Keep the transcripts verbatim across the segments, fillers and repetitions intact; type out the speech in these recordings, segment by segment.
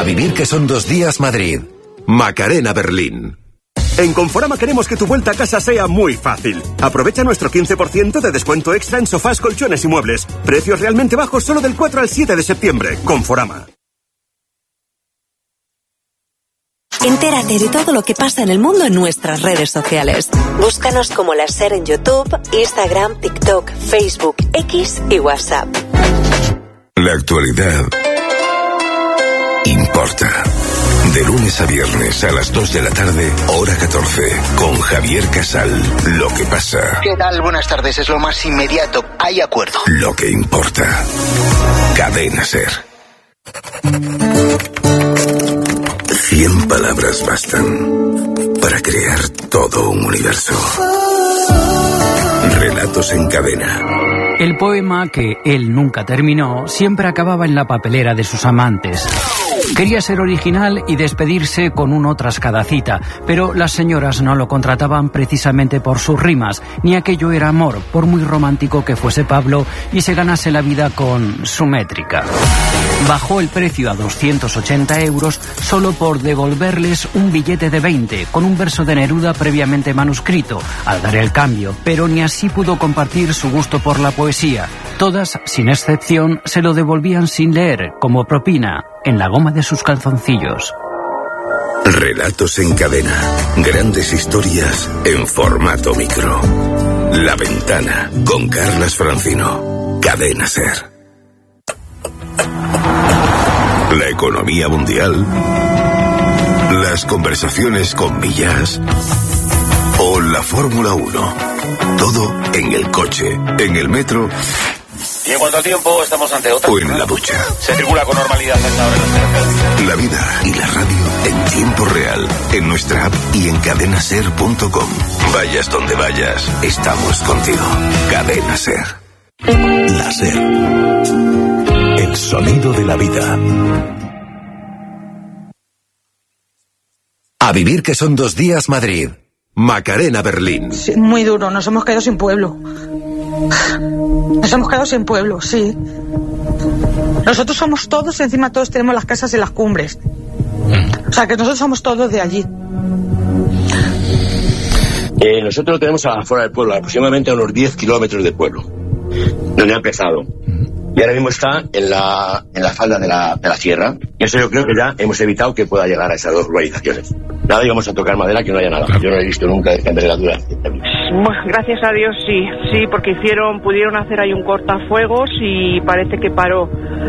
A vivir que son dos días Madrid. Macarena Berlín. En Conforama queremos que tu vuelta a casa sea muy fácil. Aprovecha nuestro quince por ciento de descuento extra en sofás, colchones y muebles. Precios realmente bajos solo del cuatro al siete de septiembre. Conforama. Entérate de todo lo que pasa en el mundo en nuestras redes sociales. Búscanos como La Ser en YouTube, Instagram, TikTok, Facebook, X y WhatsApp. La actualidad importa. De lunes a viernes a las dos de la tarde, hora catorce, con Javier Casal. Lo que pasa. ¿Qué tal? Buenas tardes. Es lo más inmediato. Hay acuerdo. Lo que importa. Cadena Ser. Cien palabras bastan para crear todo un universo. Relatos en cadena. El poema que él nunca terminó siempre acababa en la papelera de sus amantes. Quería ser original y despedirse con uno tras cada cita, pero las señoras no lo contrataban precisamente por sus rimas, ni aquello era amor, por muy romántico que fuese Pablo y se ganase la vida con su métrica. Bajó el precio a doscientos ochenta euros solo por devolverles un billete de veinte con un verso de Neruda previamente manuscrito, al dar el cambio, pero ni así pudo compartir su gusto por la poesía. Todas, sin excepción, se lo devolvían sin leer, como propina, en la goma de sus calzoncillos. Relatos en cadena. Grandes historias en formato micro. La Ventana, con Carlas Francino. Cadena Ser. La economía mundial. Las conversaciones con Millas. O la Fórmula uno. Todo en el coche, en el metro. Y en cuanto al tiempo, estamos ante otra. O en la ducha. Se circula con normalidad hasta ahora en las carreteras. La vida y la radio en tiempo real. En nuestra app y en cadenaser punto com. Vayas donde vayas, estamos contigo. Cadena Ser. La Ser. El sonido de la vida. A vivir que son dos días Madrid. Macarena Berlín. Sí, muy duro, nos hemos quedado sin pueblo. Nos hemos quedado sin pueblo, sí. Nosotros somos todos, encima todos tenemos las casas en las cumbres. O sea, que nosotros somos todos de allí. Eh, nosotros lo tenemos afuera del pueblo, aproximadamente a unos diez kilómetros del pueblo, donde ha empezado. Y ahora mismo está en la, en la falda de la, de la sierra. Y eso yo creo que ya hemos evitado que pueda llegar a esas dos urbanizaciones. Nada, íbamos a tocar madera, que no haya nada. Yo no he visto nunca de temperatura. Bueno, gracias a Dios sí, sí, porque hicieron, pudieron hacer ahí un cortafuegos y parece que paró.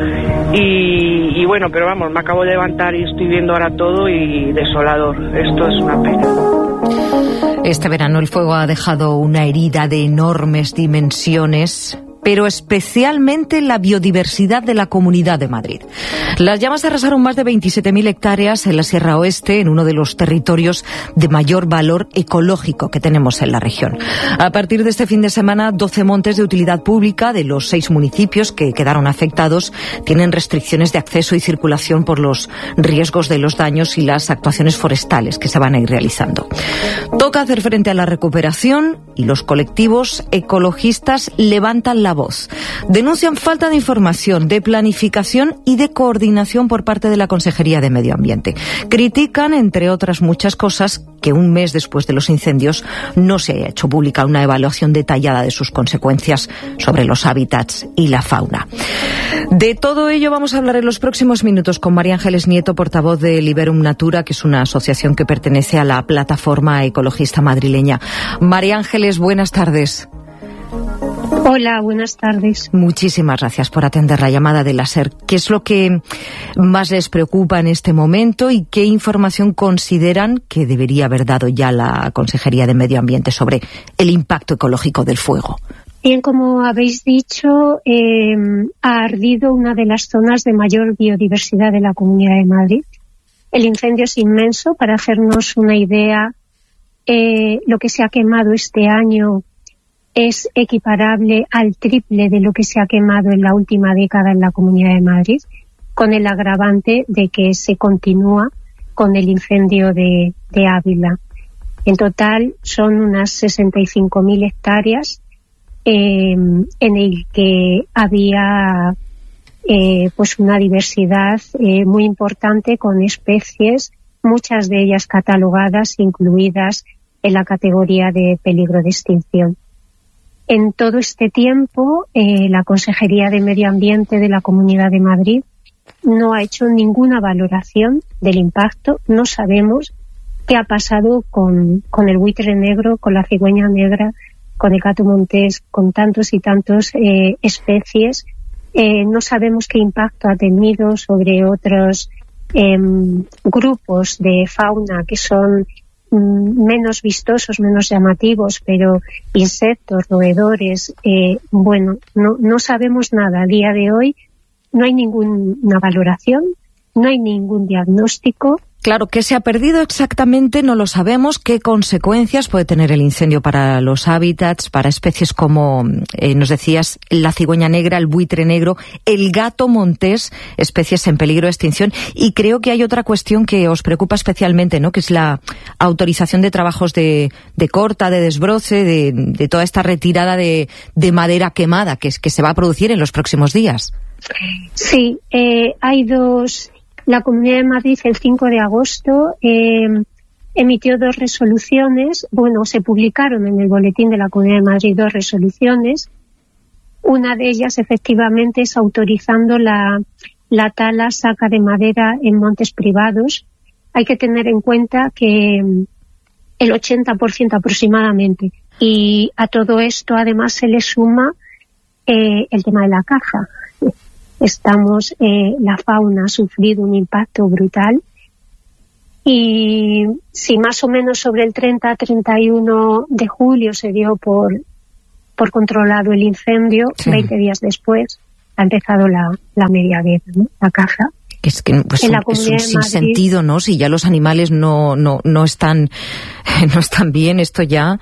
Y, y bueno, pero vamos, me acabo de levantar y estoy viendo ahora todo y desolador. Esto es una pena. Este verano el fuego ha dejado una herida de enormes dimensiones, pero especialmente la biodiversidad de la Comunidad de Madrid. Las llamas arrasaron más de veintisiete mil hectáreas en la Sierra Oeste, en uno de los territorios de mayor valor ecológico que tenemos en la región. A partir de este fin de semana, doce montes de utilidad pública de los seis municipios que quedaron afectados tienen restricciones de acceso y circulación por los riesgos de los daños y las actuaciones forestales que se van a ir realizando. Toca hacer frente a la recuperación y los colectivos ecologistas levantan la voz. Denuncian falta de información, de planificación y de coordinación por parte de la Consejería de Medio Ambiente. Critican, entre otras muchas cosas, que un mes después de los incendios no se haya hecho pública una evaluación detallada de sus consecuencias sobre los hábitats y la fauna. De todo ello vamos a hablar en los próximos minutos con María Ángeles Nieto, portavoz de Liberum Natura, que es una asociación que pertenece a la plataforma ecologista madrileña. María Ángeles, buenas tardes. Hola, buenas tardes. Muchísimas gracias por atender la llamada de la SER. ¿Qué es lo que más les preocupa en este momento y qué información consideran que debería haber dado ya la Consejería de Medio Ambiente sobre el impacto ecológico del fuego? Bien, como habéis dicho, eh, ha ardido una de las zonas de mayor biodiversidad de la Comunidad de Madrid. El incendio es inmenso. Para hacernos una idea, eh, lo que se ha quemado este año es equiparable al triple de lo que se ha quemado en la última década en la Comunidad de Madrid, con el agravante de que se continúa con el incendio de, de Ávila. En total son unas sesenta y cinco mil hectáreas eh, en el que había eh, pues una diversidad eh, muy importante con especies, muchas de ellas catalogadas, incluidas en la categoría de peligro de extinción. En todo este tiempo, eh, la Consejería de Medio Ambiente de la Comunidad de Madrid no ha hecho ninguna valoración del impacto. No sabemos qué ha pasado con, con el buitre negro, con la cigüeña negra, con el gato montés, con tantos y tantos eh, especies. Eh, no sabemos qué impacto ha tenido sobre otros eh, grupos de fauna que son menos vistosos, menos llamativos, pero insectos, roedores, eh, bueno, no, no sabemos nada. A día de hoy no hay ninguna valoración, no hay ningún diagnóstico. Claro, ¿qué se ha perdido exactamente? No lo sabemos. ¿Qué consecuencias puede tener el incendio para los hábitats, para especies como, eh, nos decías, la cigüeña negra, el buitre negro, el gato montés, especies en peligro de extinción? Y creo que hay otra cuestión que os preocupa especialmente, ¿no?, que es la autorización de trabajos de, de corta, de desbroce, de, de toda esta retirada de, de madera quemada que, que se va a producir en los próximos días. Sí, eh, hay dos... La Comunidad de Madrid el cinco de agosto eh, emitió dos resoluciones, bueno, se publicaron en el boletín de la Comunidad de Madrid dos resoluciones. Una de ellas efectivamente es autorizando la, la tala, saca de madera en montes privados. Hay que tener en cuenta que el ochenta por ciento aproximadamente, y a todo esto además se le suma eh, el tema de la caza. Estamos, eh, la fauna ha sufrido un impacto brutal, y si más o menos sobre el treinta a treinta y uno de julio se dio por, por controlado el incendio, sí. veinte días después ha empezado la, la media guerra, ¿no?, la caza. Es que pues, es un sinsentido, ¿no? Si ya los animales no, no, no están, no están bien, esto ya...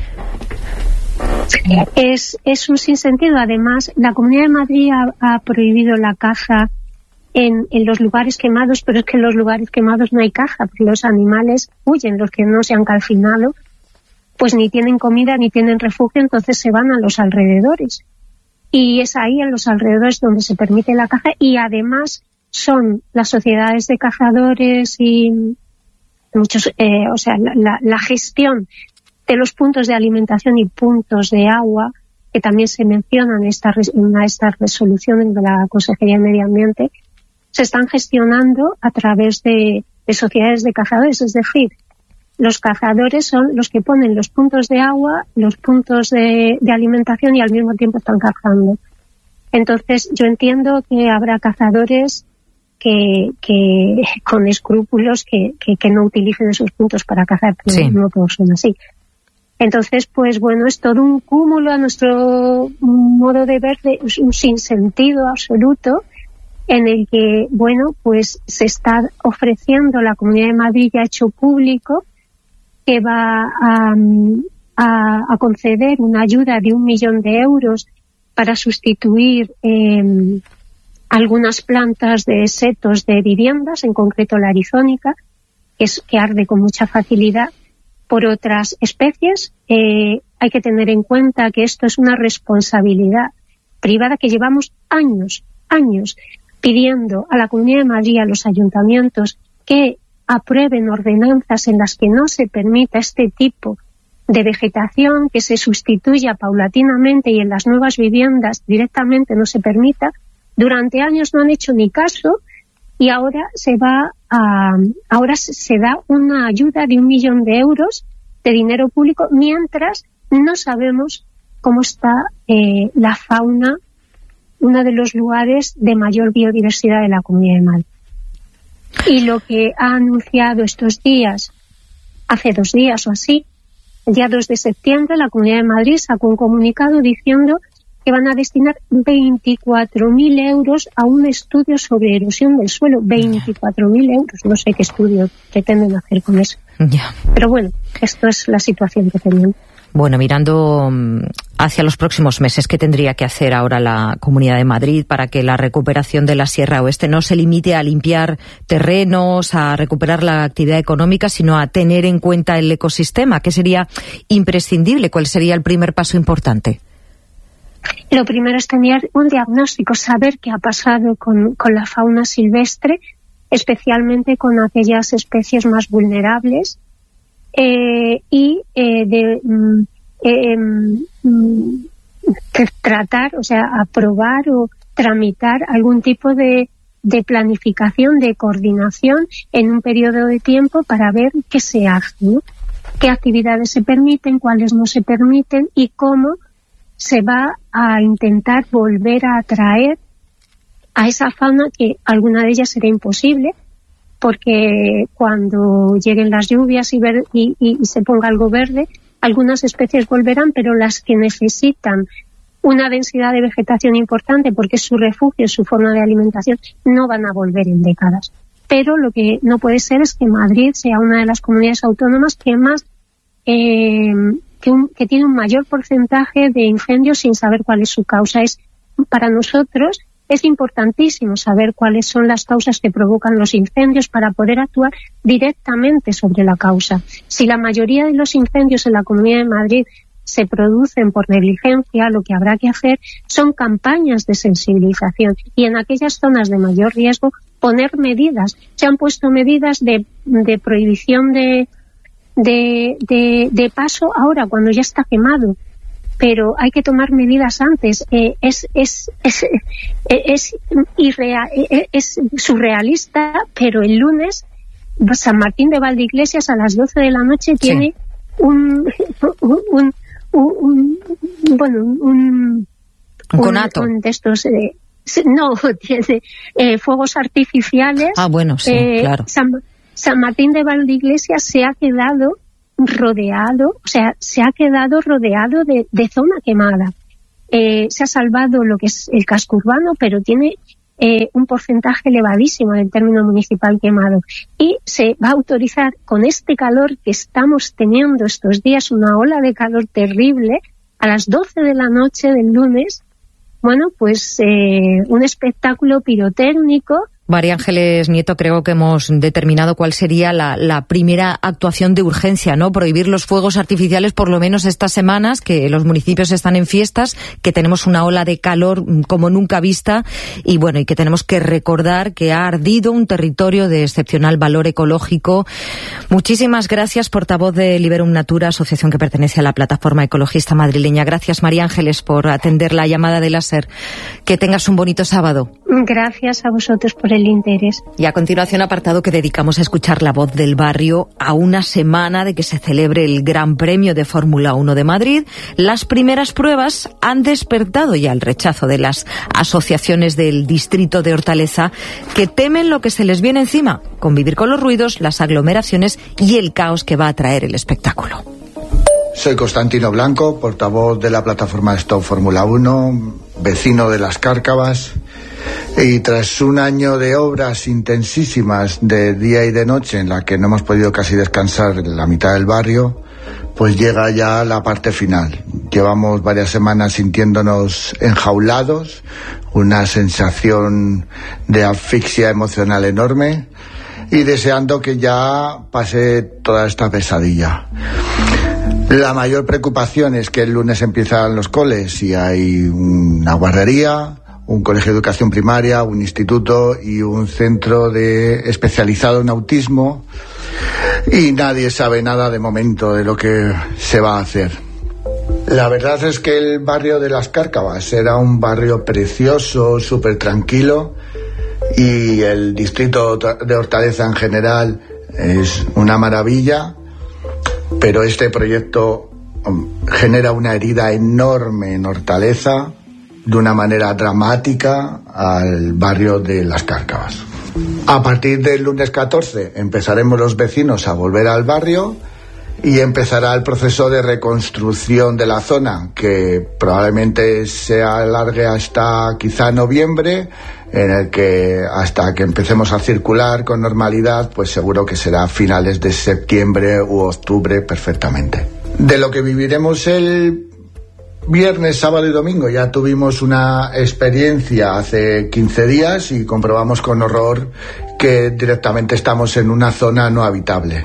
Es, es un sinsentido. Además, la Comunidad de Madrid ha, ha prohibido la caza en, en los lugares quemados, pero es que en los lugares quemados no hay caza, porque los animales huyen, los que no se han calcinado, pues ni tienen comida ni tienen refugio, entonces se van a los alrededores. Y es ahí, en los alrededores, donde se permite la caza, y además son las sociedades de cazadores y muchos, eh, o sea, la, la, la gestión de los puntos de alimentación y puntos de agua, que también se mencionan en esta, en estas resoluciones de la Consejería de Medio Ambiente, se están gestionando a través de, de sociedades de cazadores. Es decir, los cazadores son los que ponen los puntos de agua, los puntos de, de alimentación, y al mismo tiempo están cazando. Entonces, yo entiendo que habrá cazadores que, que con escrúpulos que, que, que no utilicen esos puntos para cazar, pero sí. No todos son así. Entonces, pues bueno, es todo un cúmulo, a nuestro modo de ver, de un sinsentido absoluto, en el que, bueno, pues se está ofreciendo, la Comunidad de Madrid ya ha hecho público que va a, a, a conceder una ayuda de un millón de euros para sustituir eh, algunas plantas de setos de viviendas, en concreto la arizónica, que, es, que arde con mucha facilidad, por otras especies. Eh, hay que tener en cuenta que esto es una responsabilidad privada que llevamos años, años, pidiendo a la Comunidad de Madrid, a los ayuntamientos, que aprueben ordenanzas en las que no se permita este tipo de vegetación, que se sustituya paulatinamente y en las nuevas viviendas directamente no se permita. Durante años no han hecho ni caso, y ahora se va a, ahora se da una ayuda de un millón de euros de dinero público, mientras no sabemos cómo está eh, la fauna, uno de los lugares de mayor biodiversidad de la Comunidad de Madrid. Y lo que ha anunciado estos días, hace dos días o así, el día dos de septiembre, la Comunidad de Madrid sacó un comunicado diciendo que van a destinar veinticuatro mil euros a un estudio sobre erosión del suelo. veinticuatro mil euros. No sé qué estudio pretenden hacer con eso. Ya. Pero bueno, esto es la situación que tenemos. Bueno, mirando hacia los próximos meses, ¿qué tendría que hacer ahora la Comunidad de Madrid para que la recuperación de la Sierra Oeste no se limite a limpiar terrenos, a recuperar la actividad económica, sino a tener en cuenta el ecosistema? ¿Qué sería imprescindible? ¿Cuál sería el primer paso importante? Lo primero es tener un diagnóstico, saber qué ha pasado con, con la fauna silvestre, especialmente con aquellas especies más vulnerables, eh, y eh, de eh, mm, tratar, o sea, aprobar o tramitar algún tipo de, de planificación, de coordinación en un periodo de tiempo para ver qué se hace, ¿no? Qué actividades se permiten, cuáles no se permiten y cómo se va a intentar volver a atraer a esa fauna, que alguna de ellas será imposible, porque cuando lleguen las lluvias y, ver, y, y, y se ponga algo verde, algunas especies volverán, pero las que necesitan una densidad de vegetación importante, porque es su refugio, es su forma de alimentación, no van a volver en décadas. Pero lo que no puede ser es que Madrid sea una de las comunidades autónomas que más eh, que, un, que tiene un mayor porcentaje de incendios sin saber cuál es su causa. Es para nosotros es importantísimo saber cuáles son las causas que provocan los incendios para poder actuar directamente sobre la causa. Si la mayoría de los incendios en la Comunidad de Madrid se producen por negligencia, lo que habrá que hacer son campañas de sensibilización y en aquellas zonas de mayor riesgo poner medidas. Se han puesto medidas de, de prohibición de, de, de, de paso ahora cuando ya está quemado, pero hay que tomar medidas antes. Eh, es, es, es, es, irreal, es surrealista, pero el lunes San Martín de Valdeiglesias a las doce de la noche tiene sí. un, un, un, un bueno un un conato un, un de estos eh, no tiene eh, fuegos artificiales. Ah, bueno, sí, eh, claro. San, San Martín de Valdeiglesias se ha quedado rodeado, o sea, se ha quedado rodeado de, de zona quemada. Eh, se ha salvado lo que es el casco urbano, pero tiene eh, un porcentaje elevadísimo del término municipal quemado. Y se va a autorizar, con este calor que estamos teniendo estos días, una ola de calor terrible, a las doce de la noche del lunes, bueno, pues eh, un espectáculo pirotécnico. María Ángeles Nieto, creo que hemos determinado cuál sería la, la primera actuación de urgencia, ¿no? Prohibir los fuegos artificiales por lo menos estas semanas, que los municipios están en fiestas, que tenemos una ola de calor como nunca vista y bueno, y que tenemos que recordar que ha ardido un territorio de excepcional valor ecológico. Muchísimas gracias, portavoz de Liberum Natura, asociación que pertenece a la plataforma ecologista madrileña. Gracias, María Ángeles, por atender la llamada de la SER. Que tengas un bonito sábado. Gracias a vosotros por el interés. Y a continuación, apartado que dedicamos a escuchar la voz del barrio a una semana de que se celebre el Gran Premio de Fórmula uno de Madrid. Las primeras pruebas han despertado ya el rechazo de las asociaciones del distrito de Hortaleza, que temen lo que se les viene encima, convivir con los ruidos, las aglomeraciones y el caos que va a traer el espectáculo. Soy Constantino Blanco, portavoz de la plataforma Stop Fórmula uno, vecino de Las Cárcavas. Y tras un año de obras intensísimas de día y de noche, en la que no hemos podido casi descansar en la mitad del barrio, pues llega ya la parte final. Llevamos varias semanas sintiéndonos enjaulados, una sensación de asfixia emocional enorme y deseando que ya pase toda esta pesadilla. La mayor preocupación es que el lunes empiezan los coles y hay una guardería, un colegio de educación primaria, un instituto y un centro de especializado en autismo, y nadie sabe nada de momento de lo que se va a hacer. La verdad es que el barrio de Las Cárcavas era un barrio precioso, súper tranquilo, y el distrito de Hortaleza en general es una maravilla, pero este proyecto genera una herida enorme en Hortaleza, de una manera dramática al barrio de Las Cárcavas. A partir del lunes catorce empezaremos los vecinos a volver al barrio y empezará el proceso de reconstrucción de la zona, que probablemente se alargue hasta quizá noviembre, en el que hasta que empecemos a circular con normalidad, pues seguro que será finales de septiembre u octubre perfectamente. De lo que viviremos el viernes, sábado y domingo ya tuvimos una experiencia hace quince días y comprobamos con horror que directamente estamos en una zona no habitable.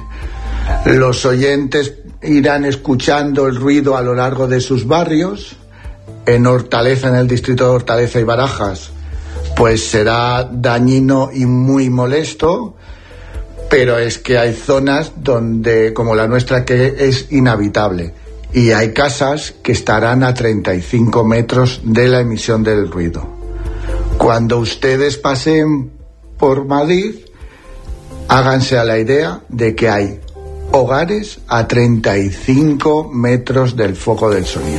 Los oyentes irán escuchando el ruido a lo largo de sus barrios en Hortaleza, en el distrito de Hortaleza y Barajas, pues será dañino y muy molesto, pero es que hay zonas donde, como la nuestra, que es inhabitable, y hay casas que estarán a treinta y cinco metros de la emisión del ruido. Cuando ustedes pasen por Madrid, háganse a la idea de que hay hogares a treinta y cinco metros del foco del sonido.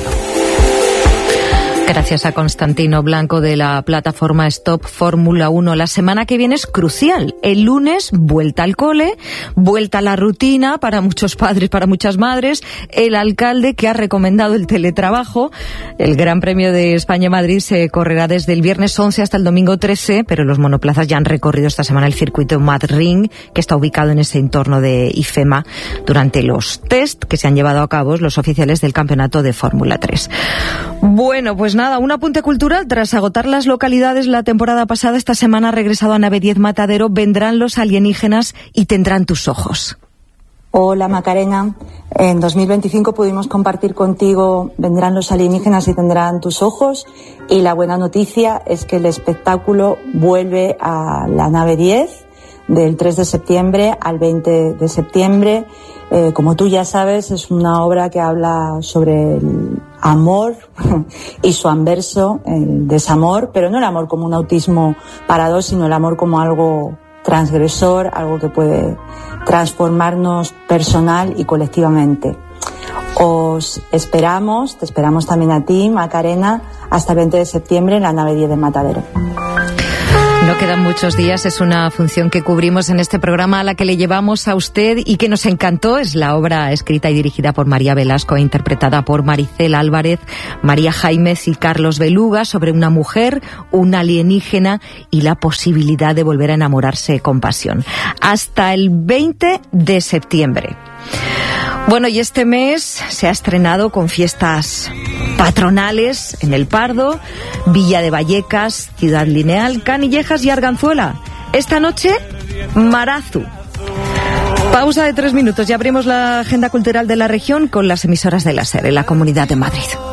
Gracias a Constantino Blanco de la plataforma Stop Fórmula uno. La semana que viene es crucial. El lunes, vuelta al cole, vuelta a la rutina para muchos padres, para muchas madres. El alcalde que ha recomendado el teletrabajo. El Gran Premio de España-Madrid se correrá desde el viernes once hasta el domingo trece, pero los monoplazas ya han recorrido esta semana el circuito Madrid, que está ubicado en ese entorno de IFEMA, durante los test que se han llevado a cabo los oficiales del campeonato de Fórmula tres. Bueno, pues nada, un apunte cultural. Tras agotar las localidades la temporada pasada, esta semana ha regresado a Nave diez Matadero. Vendrán los alienígenas y tendrán tus ojos. Hola Macarena, en dos mil veinticinco pudimos compartir contigo Vendrán los alienígenas y tendrán tus ojos, y la buena noticia es que el espectáculo vuelve a la Nave diez del tres de septiembre al veinte de septiembre. Eh, como tú ya sabes, es una obra que habla sobre el amor y su anverso, el desamor, pero no el amor como un autismo para dos, sino el amor como algo transgresor, algo que puede transformarnos personal y colectivamente. Os esperamos, te esperamos también a ti, Macarena, hasta el veinte de septiembre en la Nave diez de Matadero. No quedan muchos días, es una función que cubrimos en este programa, a la que le llevamos a usted y que nos encantó. Es la obra escrita y dirigida por María Velasco e interpretada por Maricel Álvarez, María Jaimez y Carlos Beluga, sobre una mujer, un alienígena y la posibilidad de volver a enamorarse con pasión. Hasta el veinte de septiembre. Bueno, y este mes se ha estrenado con fiestas patronales en El Pardo, Villa de Vallecas, Ciudad Lineal, Canillejas y Arganzuela. Esta noche, Marazu. Pausa de tres minutos y abrimos la agenda cultural de la región con las emisoras de la SER en la Comunidad de Madrid.